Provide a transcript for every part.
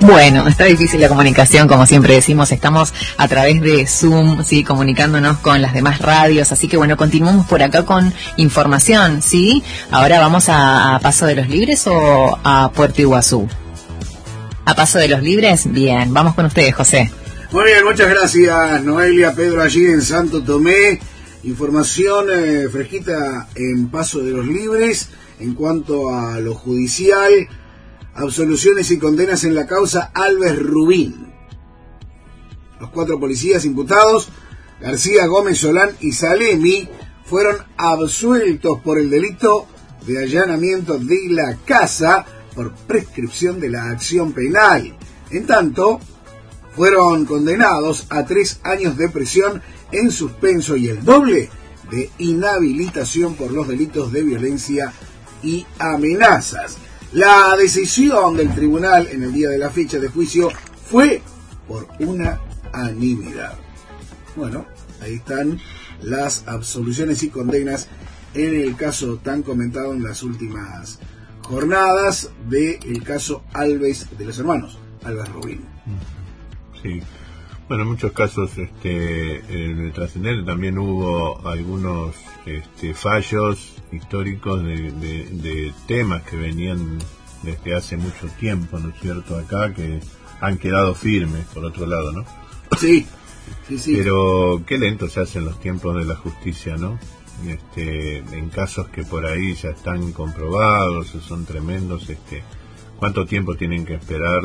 Bueno, está difícil la comunicación, como siempre decimos, estamos a través de Zoom, sí, comunicándonos con las demás radios, así que bueno, continuamos por acá con información, ¿sí? Ahora vamos a Paso de los Libres o a Puerto Iguazú. ¿A Paso de los Libres? Bien, vamos con ustedes, José. Muy bien, muchas gracias, Noelia, Pedro, allí en Santo Tomé. Información fresquita en Paso de los Libres en cuanto a lo judicial. Absoluciones y condenas en la causa Alves Rubín. Los 4 policías imputados, García, Gómez, Solán y Salemi, fueron absueltos por el delito de allanamiento de la casa por prescripción de la acción penal. En tanto, fueron condenados a 3 años de prisión en suspenso y el doble de inhabilitación por los delitos de violencia y amenazas. La decisión del tribunal en el día de la fecha de juicio fue por unanimidad. Bueno, ahí están las absoluciones y condenas en el caso tan comentado en las últimas jornadas del caso Alves, de los hermanos Alves Rubín. Sí, bueno, en muchos casos en el trascendente también hubo algunos fallos históricos de temas que venían desde hace mucho tiempo, ¿no es cierto?, acá, que han quedado firmes, por otro lado, ¿no? Sí. Pero qué lento se hacen los tiempos de la justicia, ¿no? En casos que por ahí ya están comprobados, son tremendos, ¿cuánto tiempo tienen que esperar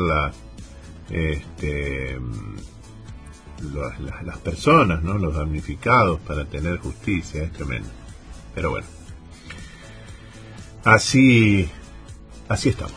las personas, ¿no?, los damnificados, para tener justicia? Es tremendo. Pero bueno, así estamos.